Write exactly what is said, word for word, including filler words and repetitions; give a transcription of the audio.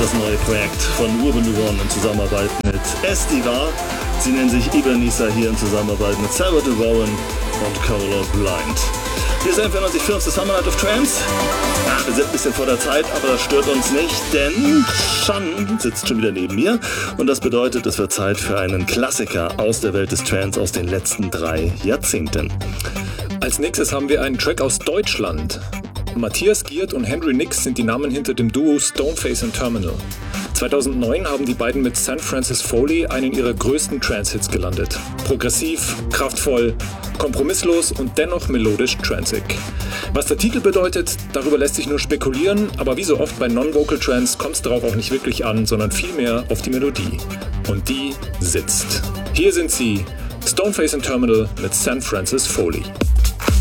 das neue Projekt von Urban Luron in Zusammenarbeit mit Estiva. Sie nennen sich Ebenezer hier in Zusammenarbeit mit Salvatore Warren und Color Blind. Wir sind für neunzig Films, das Summer Night of Trance. Ach, wir sind ein bisschen vor der Zeit, aber das stört uns nicht, denn Shan sitzt schon wieder neben mir. Und das bedeutet, es wird Zeit für einen Klassiker aus der Welt des Trance aus den letzten drei Jahrzehnten. Als nächstes haben wir einen Track aus Deutschland. Matthias Giert und Henry Nix sind die Namen hinter dem Duo Stoneface and Terminal. zweitausendneun haben die beiden mit Saint Francis Foley einen ihrer größten Trance-Hits gelandet. Progressiv, kraftvoll, kompromisslos und dennoch melodisch transig. Was der Titel bedeutet, darüber lässt sich nur spekulieren, aber wie so oft bei Non-Vocal Trance kommt es darauf auch nicht wirklich an, sondern vielmehr auf die Melodie. Und die sitzt. Hier sind sie, Stoneface and Terminal mit Saint Francis Foley.